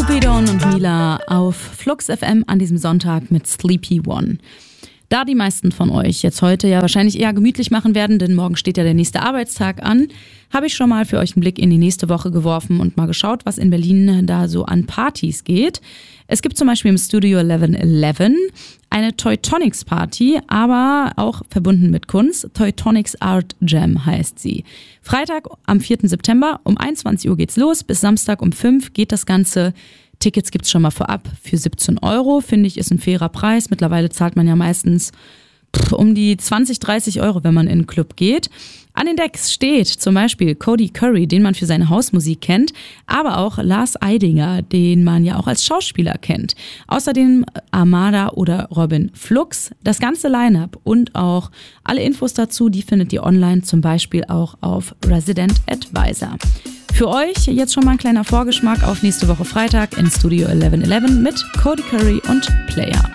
Cupidon und Mila auf Flux FM an diesem Sonntag mit Sleepy One. Da die meisten von euch jetzt heute ja wahrscheinlich eher gemütlich machen werden, denn morgen steht ja der nächste Arbeitstag an, habe ich schon mal für euch einen Blick in die nächste Woche geworfen und mal geschaut, was in Berlin da so an Partys geht. Es gibt zum Beispiel im Studio 1111 eine Teutonics Party, aber auch verbunden mit Kunst. Teutonics Art Jam heißt sie. Freitag am 4. September um 21 Uhr geht's los, bis Samstag um 5 geht das Ganze. Tickets gibt's schon mal vorab für 17 €, finde ich, ist ein fairer Preis. Mittlerweile zahlt man ja meistens um die 20, 30 €, wenn man in einen Club geht. An den Decks steht zum Beispiel Cody Curry, den man für seine Hausmusik kennt, aber auch Lars Eidinger, den man ja auch als Schauspieler kennt. Außerdem Armada oder Robin Flux. Das ganze Line-Up und auch alle Infos dazu, die findet ihr online, zum Beispiel auch auf Resident Advisor. Für euch jetzt schon mal ein kleiner Vorgeschmack auf nächste Woche Freitag in Studio 1111 mit Cody Curry und Player.